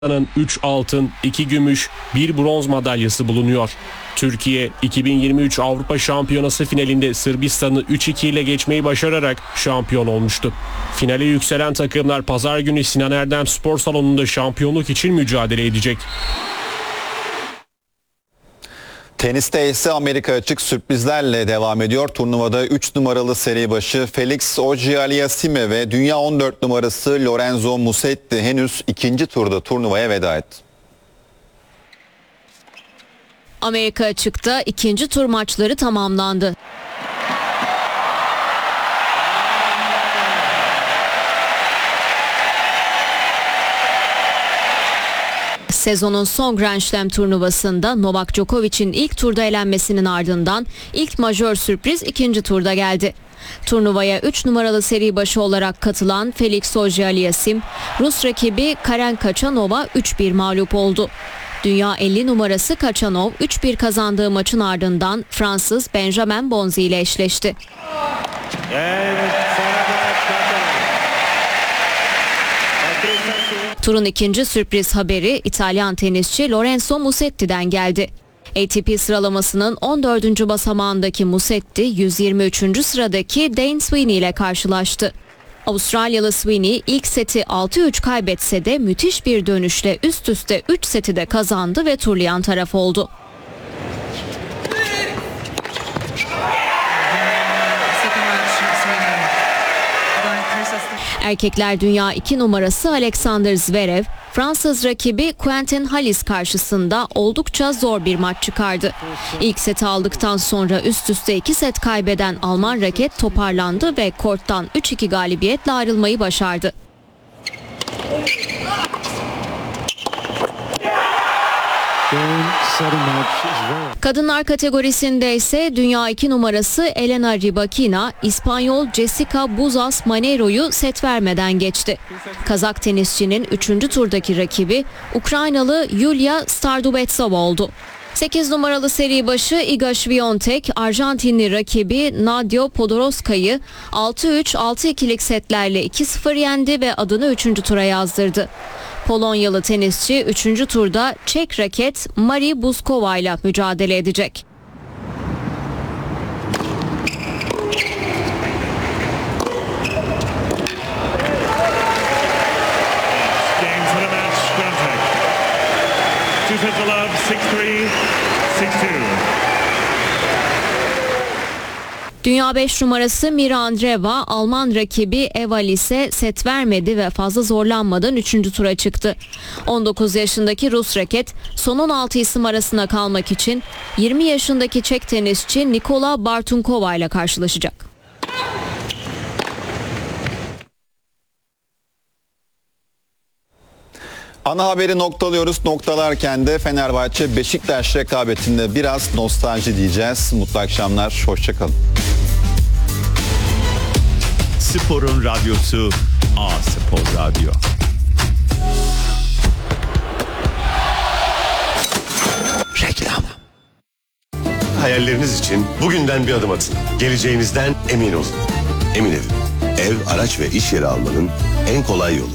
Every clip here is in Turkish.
3 altın, 2 gümüş, 1 bronz madalyası bulunuyor. Türkiye 2023 Avrupa Şampiyonası finalinde Sırbistan'ı 3-2 ile geçmeyi başararak şampiyon olmuştu. Finale yükselen takımlar pazar günü Sinan Erdem Spor Salonu'nda şampiyonluk için mücadele edecek. Teniste ise Amerika açık sürprizlerle devam ediyor. Turnuvada 3 numaralı seri başı Felix Auger-Aliassime ve dünya 14 numarası Lorenzo Musetti henüz ikinci turda turnuvaya veda etti. Amerika açıkta ikinci tur maçları tamamlandı. Sezonun son Grand Slam turnuvasında Novak Djokovic'in ilk turda elenmesinin ardından ilk majör sürpriz ikinci turda geldi. Turnuvaya 3 numaralı seri başı olarak katılan Felix Auger-Aliassime, Rus rakibi Karen Khachanova 3-1 mağlup oldu. Dünya 50 numarası Khachanov 3-1 kazandığı maçın ardından Fransız Benjamin Bonzi ile eşleşti. Turun ikinci sürpriz haberi İtalyan tenisçi Lorenzo Musetti'den geldi. ATP sıralamasının 14. basamağındaki Musetti 123. sıradaki Dane Sweeney ile karşılaştı. Avustralyalı Sweeney ilk seti 6-3 kaybetse de müthiş bir dönüşle üst üste 3 seti de kazandı ve turlayan taraf oldu. Erkekler dünya 2 numarası Alexander Zverev, Fransız rakibi Quentin Halys karşısında oldukça zor bir maç çıkardı. İlk seti aldıktan sonra üst üste 2 set kaybeden Alman raket toparlandı ve korttan 3-2 galibiyetle ayrılmayı başardı. Kadınlar kategorisinde ise dünya 2 numarası Elena Rybakina, İspanyol Jessica Buzas Maneiro'yu set vermeden geçti. Kazak tenisçinin 3. turdaki rakibi Ukraynalı Yulia Stardubetsova oldu. 8 numaralı seri başı Iga Świątek, Arjantinli rakibi Nadia Podoroska'yı 6-3, 6-2'lik setlerle 2-0 yendi ve adını 3. tura yazdırdı. Polonyalı tenisçi 3. turda Çek raket Mari Buzkova ile mücadele edecek. Dünya 5 numarası Mira Andreeva, Alman rakibi Eva Lis'e set vermedi ve fazla zorlanmadan 3. tura çıktı. 19 yaşındaki Rus raket son 16 isim arasına kalmak için 20 yaşındaki Çek tenisçi Nikola Bartunkova ile karşılaşacak. Ana haberi noktalıyoruz. Noktalarken de Fenerbahçe Beşiktaş rekabetinde biraz nostalji diyeceğiz. Mutlu akşamlar, hoşça kalın. Sporun radyosu A-Spor Radyo. Reklam. Hayalleriniz için bugünden bir adım atın. Geleceğinizden emin olun. Emin Ev. Ev, araç ve iş yeri almanın en kolay yolu.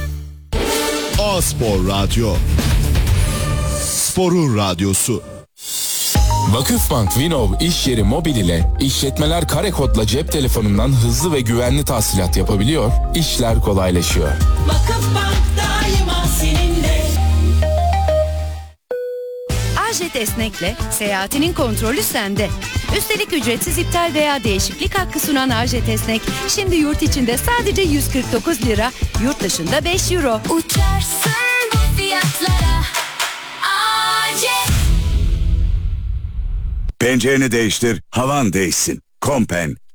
A-Spor Radyo. Sporun radyosu. Vakıfbank Vinov iş yeri mobil ile işletmeler kare kodla cep telefonundan hızlı ve güvenli tahsilat yapabiliyor, işler kolaylaşıyor. Vakıfbank daima seninle. AJet Esnek'le seyahatinin kontrolü sende. Üstelik ücretsiz iptal veya değişiklik hakkı sunan AJet Esnek, şimdi yurt içinde sadece 149 lira, yurt dışında 5 euro. Uçarsın bu fiyatlara. AJet. Pencereni değiştir, havan değişsin. Kompen